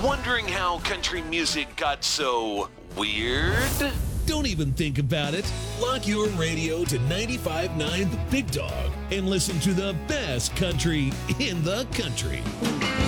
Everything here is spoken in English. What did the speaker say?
Wondering how country music got so weird? Don't even think about it. Lock your radio to 95.9 The Big Dog and listen to the best country in the country.